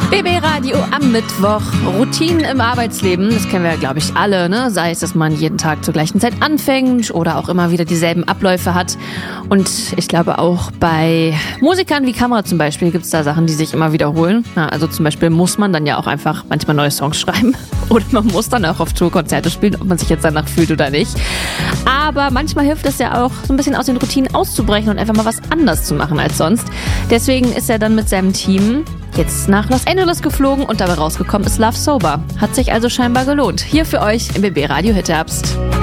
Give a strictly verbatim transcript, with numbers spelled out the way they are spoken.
B B Radio am Mittwoch. Routinen im Arbeitsleben, das kennen wir ja, glaube ich, alle, ne? Sei es, dass man jeden Tag zur gleichen Zeit anfängt oder auch immer wieder dieselben Abläufe hat. Und ich glaube auch bei Musikern wie Kamera zum Beispiel gibt es da Sachen, die sich immer wiederholen. Ja, also zum Beispiel muss man dann ja auch einfach manchmal neue Songs schreiben oder man muss dann auch auf Tour Konzerte spielen, ob man sich jetzt danach fühlt oder nicht. Aber manchmal hilft es ja auch, so ein bisschen aus den Routinen auszubrechen und einfach mal was anders zu machen als sonst. Deswegen ist er dann mit seinem Team jetzt nach Los Angeles geflogen und dabei rausgekommen ist Love Sober. Hat sich also scheinbar gelohnt. Hier für euch im B B Radio Hit Herbst.